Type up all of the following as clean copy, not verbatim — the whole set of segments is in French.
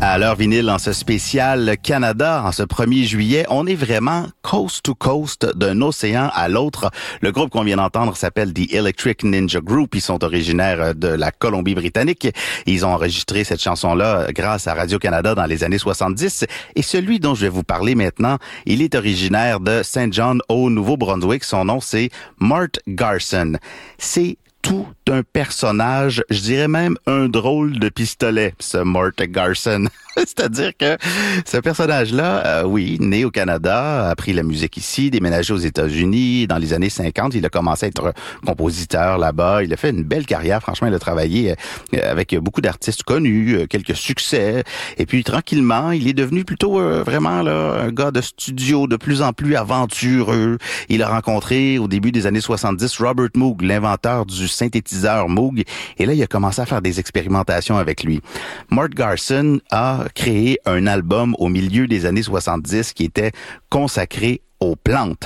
À l'heure vinyle, en ce spécial Canada, en ce 1er juillet, on est vraiment coast to coast d'un océan à l'autre. Le groupe qu'on vient d'entendre s'appelle The Electric Ninja Group. Ils sont originaires de la Colombie-Britannique. Ils ont enregistré cette chanson-là grâce à Radio-Canada dans les années 70. Et celui dont je vais vous parler maintenant, il est originaire de Saint John au Nouveau-Brunswick. Son nom, c'est Mart Garson. C'est tout un personnage, je dirais même un drôle de pistolet, ce Mart Garson. C'est-à-dire que ce personnage-là, oui, né au Canada, a appris la musique ici, déménagé aux États-Unis. Dans les années 50, il a commencé à être compositeur là-bas. Il a fait une belle carrière. Franchement, il a travaillé avec beaucoup d'artistes connus, quelques succès. Et puis, tranquillement, il est devenu plutôt vraiment là un gars de studio de plus en plus aventureux. Il a rencontré, au début des années 70, Robert Moog, l'inventeur du synthétiseur Moog. Et là, il a commencé à faire des expérimentations avec lui. Mart Garson a créé un album au milieu des années 70 qui était consacré aux plantes.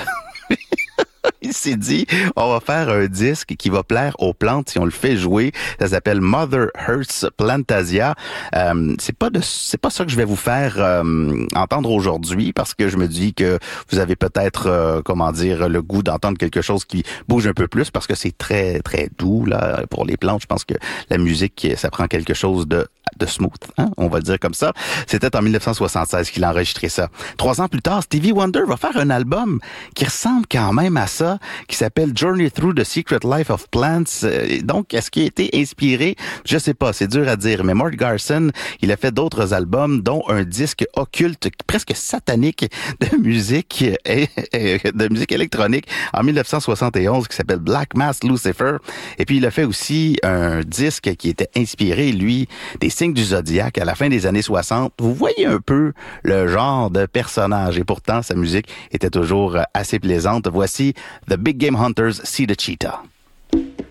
Il s'est dit, on va faire un disque qui va plaire aux plantes si on le fait jouer. Ça s'appelle Mother Earth's Plantasia. C'est pas ça que je vais vous faire entendre aujourd'hui parce que je me dis que vous avez peut-être, le goût d'entendre quelque chose qui bouge un peu plus parce que c'est très, très doux, là, pour les plantes. Je pense que la musique, ça prend quelque chose de smooth, hein? On va le dire comme ça. C'était en 1976 qu'il a enregistré ça. 3 ans plus tard, Stevie Wonder va faire un album qui ressemble quand même à ça, qui s'appelle Journey Through the Secret Life of Plants. Donc, est-ce qu'il a été inspiré? Je sais pas, c'est dur à dire. Mais Mart Garson, il a fait d'autres albums, dont un disque occulte, presque satanique, de musique électronique en 1971 qui s'appelle Black Mass Lucifer. Et puis, il a fait aussi un disque qui était inspiré, lui, des signes du zodiaque à la fin des années 60. Vous voyez un peu le genre de personnage. Et pourtant, sa musique était toujours assez plaisante. Voici The Big Game Hunters See the Cheetah.